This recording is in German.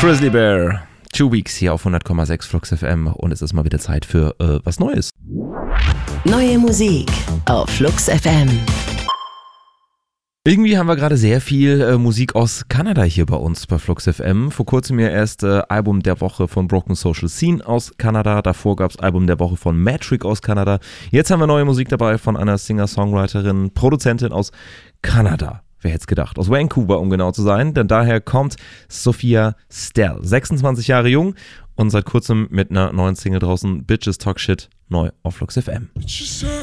Grizzly Bear, 2 Weeks hier auf 100,6 Flux FM und es ist mal wieder Zeit für was Neues. Neue Musik auf Flux FM. Irgendwie haben wir gerade sehr viel Musik aus Kanada hier bei uns bei Flux FM. Vor kurzem ja erst Album der Woche von Broken Social Scene aus Kanada. Davor gab es Album der Woche von Metric aus Kanada. Jetzt haben wir neue Musik dabei von einer Singer-Songwriterin, Produzentin aus Kanada. Wer hätte es gedacht? Aus Vancouver, um genau zu sein. Denn daher kommt Sophia Stell. 26 Jahre jung und seit kurzem mit einer neuen Single draußen. Bitches Talk Shit, neu auf Flux FM.